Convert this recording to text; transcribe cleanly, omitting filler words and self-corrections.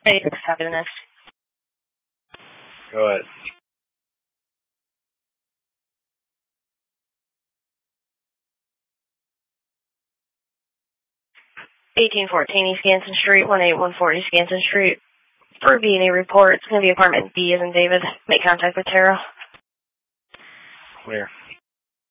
Hey, copy the next. Go ahead. (1814) East Ganson Street, 18140 East Ganson Street. For B&E report, it's going to be apartment D as in David. Make contact with Tara. Clear.